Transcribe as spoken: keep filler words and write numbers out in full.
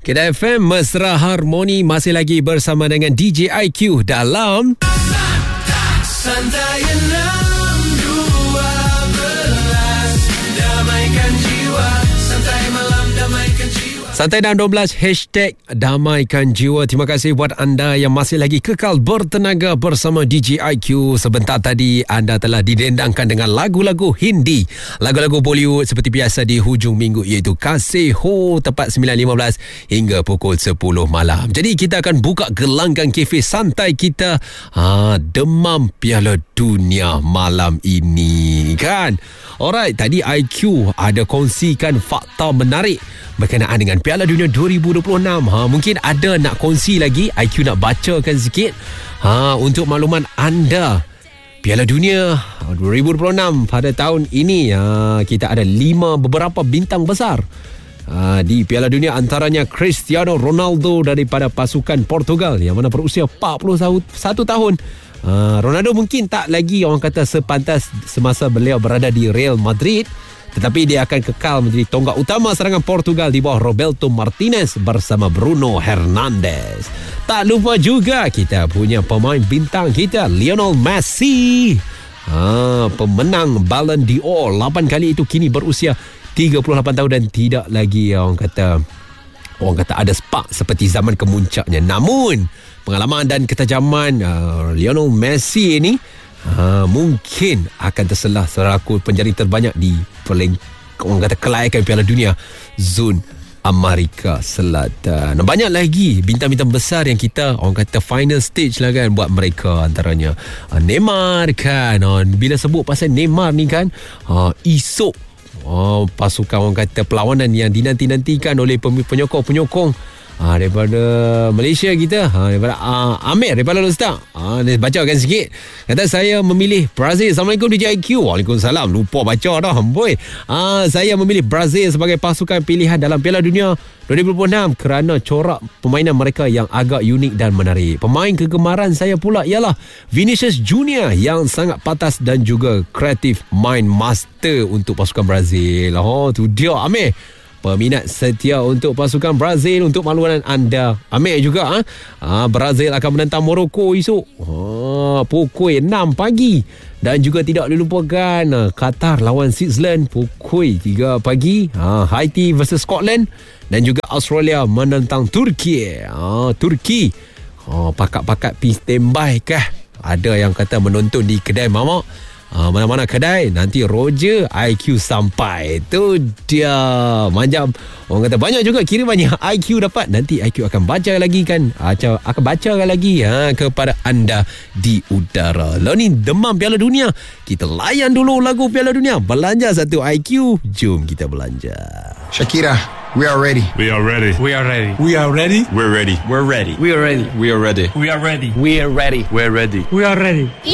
Kedah F M Mesra Harmoni masih lagi bersama dengan D J I Q dalam Santai enam dua belas Damaikan jiwa. Santai malam damaikan jiwa. Santai enam dua belas Hashtag Damaikan Jiwa. Terima kasih buat anda yang masih lagi kekal bertenaga bersama D J I Q. Sebentar tadi anda telah didendangkan dengan lagu-lagu Hindi, lagu-lagu Bollywood seperti biasa di hujung minggu, iaitu Kasih Ho, tepat sembilan lima belas hingga pukul sepuluh malam. Jadi kita akan buka gelanggang kafe santai kita, ha, demam Piala Dunia malam ini kan. Alright, tadi I Q ada kongsikan fakta menarik berkenaan dengan Piala Dunia dua ribu dua puluh enam. Ha, mungkin ada nak kongsi lagi, I Q nak bacakan sikit. Ha, untuk makluman anda, Piala Dunia dua ribu dua puluh enam pada tahun ini, ha, kita ada lima beberapa bintang besar ha, di Piala Dunia, antaranya Cristiano Ronaldo daripada pasukan Portugal yang mana berusia empat puluh satu tahun. Uh, Ronaldo mungkin tak lagi orang kata sepantas semasa beliau berada di Real Madrid, tetapi dia akan kekal menjadi tonggak utama serangan Portugal di bawah Roberto Martinez bersama Bruno Fernandes. Tak lupa juga kita punya pemain bintang kita, Lionel Messi, ha, pemenang Ballon d'Or lapan kali itu, kini berusia tiga puluh lapan tahun dan tidak lagi orang kata orang kata ada spark seperti zaman kemuncaknya. Namun pengalaman dan ketajaman uh, Lionel Messi ini uh, mungkin akan terselah selaku penjaring terbanyak di paling orang kata kelayakan Piala Dunia zon Amerika Selatan. Banyak lagi bintang-bintang besar yang kita orang kata final stage lah kan buat mereka, antaranya uh, Neymar kan. Uh, bila sebut pasal Neymar ni kan, uh, esok Oh, pasukan orang kata perlawanan yang dinanti-nantikan oleh penyokong-penyokong ha, daripada Malaysia kita, ha, daripada uh, Amir daripada Lostak, ha, dia bacakan sikit. Kata saya memilih Brazil. Assalamualaikum D J I Q. Waalaikumsalam. Lupa baca dah boy. Ha, saya memilih Brazil sebagai pasukan pilihan dalam Piala Dunia dua ribu dua puluh enam kerana corak permainan mereka yang agak unik dan menarik. Pemain kegemaran saya pula ialah Vinicius Junior yang sangat pantas dan juga kreatif, main master untuk pasukan Brazil. Oh, tu dia Amir, peminat setia untuk pasukan Brazil. Untuk makluman anda, Amir juga, ha? Ha, Brazil akan menentang Morocco esok, ha, pukul enam pagi. Dan juga tidak dilupakan Qatar lawan Switzerland pukul tiga pagi, ha, Haiti versus Scotland, dan juga Australia menentang Turki. Ha, Turki, ha, pakat-pakat pergi standby kah? Ada yang kata menonton di kedai mamak. Ha, mana-mana kedai, nanti Roger I Q sampai. Itu dia. Macam orang kata banyak juga kirimannya I Q dapat. Nanti I Q akan baca lagi kan, akan bacakan lagi ha, kepada anda di udara. Lalu ni demam Piala Dunia, kita layan dulu lagu Piala Dunia. Belanja satu I Q, jom kita belanja. Shakira, we are ready. We are ready. We are ready. We are ready. We're ready. We're ready. We are ready. We are ready. We are ready. We are ready. We're ready. We are ready.